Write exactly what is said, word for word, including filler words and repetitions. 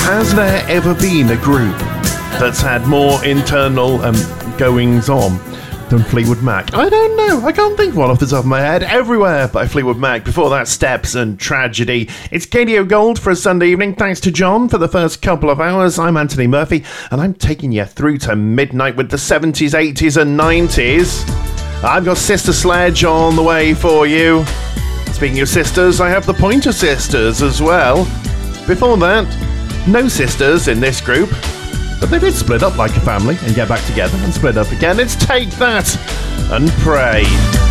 Has there ever been a group that's had more internal um, goings on than Fleetwood Mac? I don't know. I can't think of one off the top of my head. Everywhere by Fleetwood Mac. Before that, Steps and Tragedy. It's Katie O'Gold for a Sunday evening. Thanks to John for the first couple of hours. I'm Anthony Murphy, and I'm taking you through to midnight with the seventies, eighties, and nineties. I've got Sister Sledge on the way for you. Speaking of sisters, I have the Pointer Sisters as well. Before that, no sisters in this group. But they did split up like a family and get back together and split up again. It's Take That and Pray.